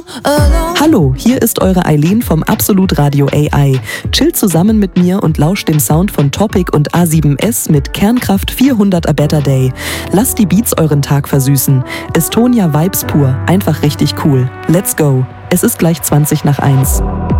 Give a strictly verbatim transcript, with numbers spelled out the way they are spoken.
Hallo, hier ist eure Eileen vom Absolut Radio A I. Chillt zusammen mit mir und lauscht dem Sound von Topic und A sieben S mit Kernkraft vierhundert A Better Day. Lasst die Beats euren Tag versüßen. Estonia Vibes pur, einfach richtig cool. Let's go. Es ist gleich zwanzig nach eins.